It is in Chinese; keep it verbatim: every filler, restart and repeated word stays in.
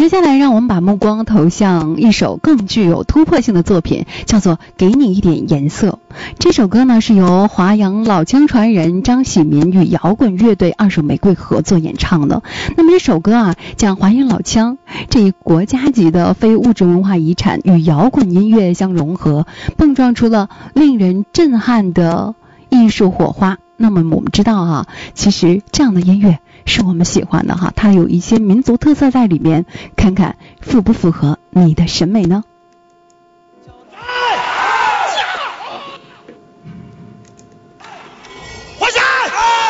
接下来让我们把目光投向一首更具有突破性的作品，叫做《给你一点颜色》。这首歌呢是由华阳老腔传人张喜民与摇滚乐队二手玫瑰合作演唱的。那么这首歌啊，讲华阳老腔这一国家级的非物质文化遗产与摇滚音乐相融合，碰撞出了令人震撼的艺术火花。那么我们知道啊，其实这样的音乐是我们喜欢的哈，它有一些民族特色在里面，看看符不符合你的审美呢？